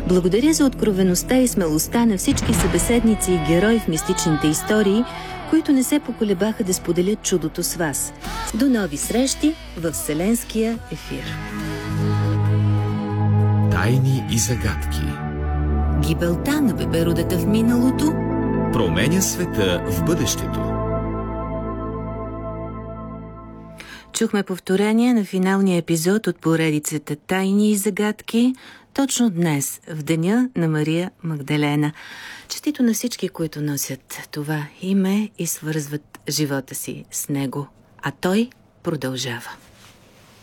Благодаря за откровеността и смелостта на всички събеседници и герои в мистичните истории, които не се поколебаха да споделят чудото с вас. До нови срещи във Вселенския ефир. Тайни и загадки. Гибелта на беберодата в миналото променя света в бъдещето. Чухме повторение на финалния епизод от поредицата Тайни и загадки, точно днес, в деня на Мария Магдалена. Честито на всички, които носят това име и свързват живота си с него. А той продължава.